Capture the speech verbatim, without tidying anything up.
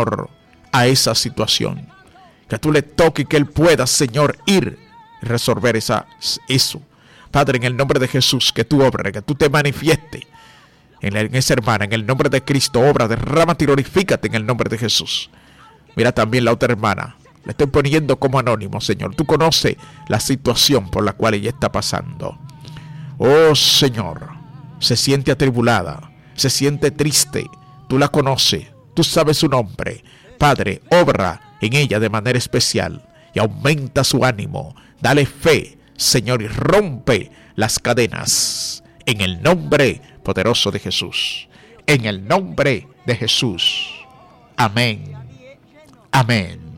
Señor, a esa situación. Que tú le toques y que él pueda, Señor, ir y resolver esa, eso. Padre, en el nombre de Jesús, que tú obres, que tú te manifiestes en, en esa hermana, en el nombre de Cristo, obra, derrámate y glorifícate en el nombre de Jesús. Mira también la otra hermana, le estoy poniendo como anónimo, Señor. Tú conoces la situación por la cual ella está pasando. Oh, Señor, se siente atribulada, se siente triste. Tú la conoces, tú sabes su nombre. Padre, obra en ella de manera especial y aumenta su ánimo. Dale fe, Señor, y rompe las cadenas. En el nombre poderoso de Jesús. En el nombre de Jesús. Amén. Amén.